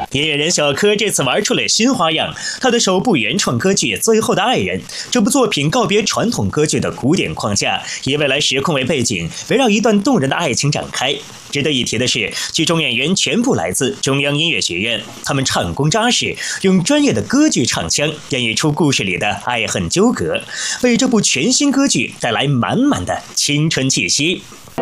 音乐人小柯这次玩出了新花样，他的首部原创歌剧《最后的爱人》。这部作品告别传统歌剧的古典框架，以未来时空为背景，围绕一段动人的爱情展开。值得一提的是，剧中演员全部来自中央音乐学院，他们唱功扎实，用专业的歌剧唱腔演绎出故事里的爱恨纠葛，为这部全新歌剧带来满满的青春气息。